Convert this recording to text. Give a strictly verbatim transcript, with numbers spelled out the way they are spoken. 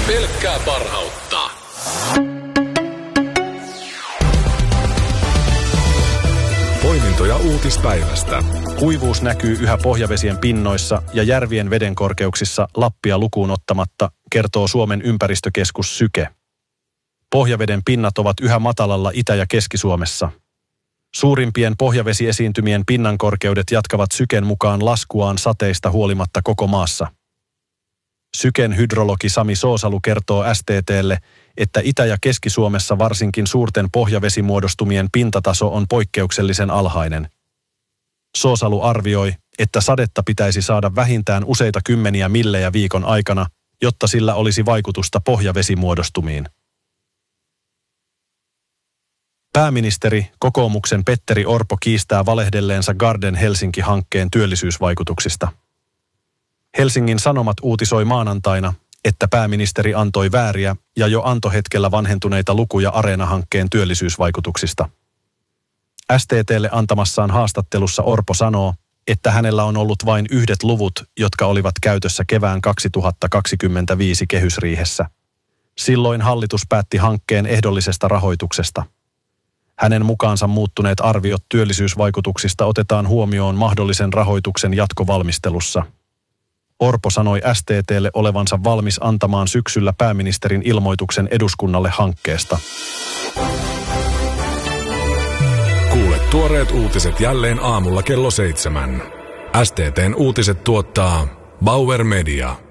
Pelkkää parhautta. Poimintoja uutispäivästä. Kuivuus näkyy yhä pohjavesien pinnoissa ja järvien vedenkorkeuksissa Lappia lukuun ottamatta, kertoo Suomen ympäristökeskus Syke. Pohjaveden pinnat ovat yhä matalalla Itä- ja Keski-Suomessa. Suurimpien pohjavesiesiintymien pinnankorkeudet jatkavat Syken mukaan laskuaan sateista huolimatta koko maassa. Syken hydrologi Sami Soosalu kertoo S T T:lle, että Itä- ja Keski-Suomessa varsinkin suurten pohjavesimuodostumien pintataso on poikkeuksellisen alhainen. Soosalu arvioi, että sadetta pitäisi saada vähintään useita kymmeniä millejä viikon aikana, jotta sillä olisi vaikutusta pohjavesimuodostumiin. Pääministeri, kokoomuksen Petteri Orpo kiistää valehdelleensa Garden Helsinki-hankkeen työllisyysvaikutuksista. Helsingin Sanomat uutisoi maanantaina, että pääministeri antoi vääriä ja jo antohetkellä vanhentuneita lukuja Areena-hankkeen työllisyysvaikutuksista. S T T:lle antamassaan haastattelussa Orpo sanoo, että hänellä on ollut vain yhdet luvut, jotka olivat käytössä kevään kaksituhattakaksikymmentäviisi kehysriihessä. Silloin hallitus päätti hankkeen ehdollisesta rahoituksesta. Hänen mukaansa muuttuneet arviot työllisyysvaikutuksista otetaan huomioon mahdollisen rahoituksen jatkovalmistelussa. Orpo sanoi S T T:lle olevansa valmis antamaan syksyllä pääministerin ilmoituksen eduskunnalle hankkeesta. Kuule tuoreet uutiset jälleen aamulla kello seitsemän. S T T:n uutiset tuottaa Bauer Media.